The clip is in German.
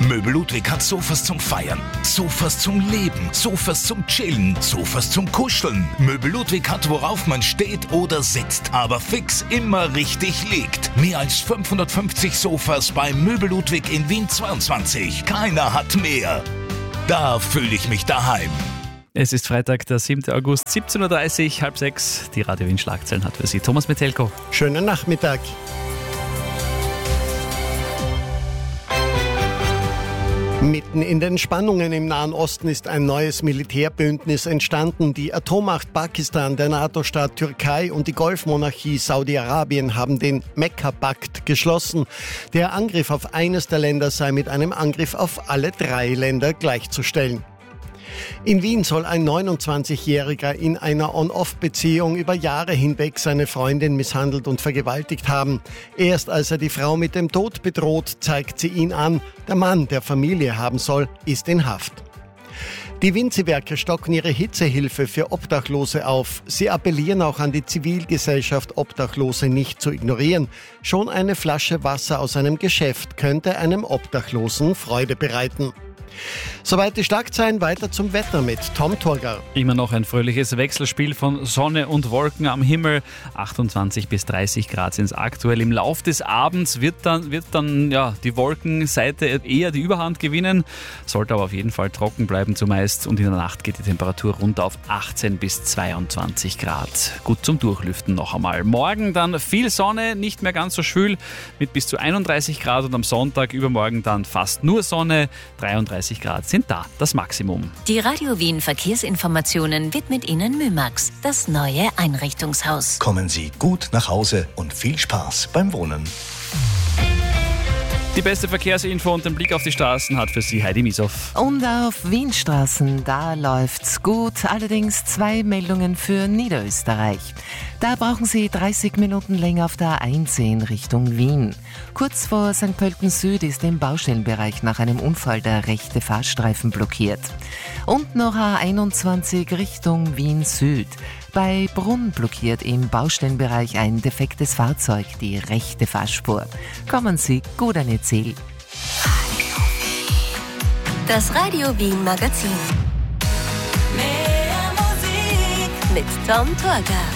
Möbel Ludwig hat Sofas zum Feiern, Sofas zum Leben, Sofas zum Chillen, Sofas zum Kuscheln. Möbel Ludwig hat, worauf man steht oder sitzt, aber fix immer richtig liegt. Mehr als 550 Sofas bei Möbel Ludwig in Wien 22. Keiner hat mehr. Da fühle ich mich daheim. Es ist Freitag, der 7. August, 17.30 Uhr, 5:30. Die Radio Wien Schlagzeilen hat für Sie Thomas Metelko. Schönen Nachmittag. Mitten in den Spannungen im Nahen Osten ist ein neues Militärbündnis entstanden. Die Atommacht Pakistan, der NATO-Staat Türkei und die Golfmonarchie Saudi-Arabien haben den Mekka-Pakt geschlossen. Der Angriff auf eines der Länder sei mit einem Angriff auf alle 3 Länder gleichzustellen. In Wien soll ein 29-Jähriger in einer On-Off-Beziehung über Jahre hinweg seine Freundin misshandelt und vergewaltigt haben. Erst als er die Frau mit dem Tod bedroht, zeigt sie ihn an. Der Mann, der Familie haben soll, ist in Haft. Die Winzi-Werke stocken ihre Hitzehilfe für Obdachlose auf. Sie appellieren auch an die Zivilgesellschaft, Obdachlose nicht zu ignorieren. Schon eine Flasche Wasser aus einem Geschäft könnte einem Obdachlosen Freude bereiten. Soweit die Schlagzeilen, weiter zum Wetter mit Tom Torger. Immer noch ein fröhliches Wechselspiel von Sonne und Wolken am Himmel. 28 bis 30 Grad sind es aktuell. Im Lauf des Abends wird dann die Wolkenseite eher die Überhand gewinnen. Sollte aber auf jeden Fall trocken bleiben zumeist. Und in der Nacht geht die Temperatur runter auf 18 bis 22 Grad. Gut zum Durchlüften noch einmal. Morgen dann viel Sonne, nicht mehr ganz so schwül mit bis zu 31 Grad. Und am Sonntag übermorgen dann fast nur Sonne. 33 Grad sind da das Maximum. Die Radio Wien Verkehrsinformationen widmet Ihnen Mymax, das neue Einrichtungshaus. Kommen Sie gut nach Hause und viel Spaß beim Wohnen. Die beste Verkehrsinfo und den Blick auf die Straßen hat für Sie Heidi Miesow. Und auf Wienstraßen, da läuft's gut. Allerdings 2 Meldungen für Niederösterreich. Da brauchen Sie 30 Minuten länger auf der A1 in Richtung Wien. Kurz vor St. Pölten Süd ist im Baustellenbereich nach einem Unfall der rechte Fahrstreifen blockiert. Und noch A21 Richtung Wien Süd. Bei Brunn blockiert im Baustellenbereich ein defektes Fahrzeug die rechte Fahrspur. Kommen Sie gut an Ihr Ziel. Das Radio Wien Magazin. Mehr Musik mit Tom Torger.